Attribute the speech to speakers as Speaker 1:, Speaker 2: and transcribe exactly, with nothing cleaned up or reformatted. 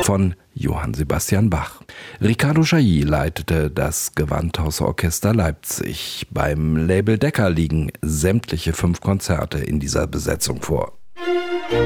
Speaker 1: von Johann Sebastian Bach. Riccardo Chailly leitete das Gewandhausorchester Leipzig. Beim Label Decca liegen sämtliche fünf Konzerte in dieser Besetzung vor.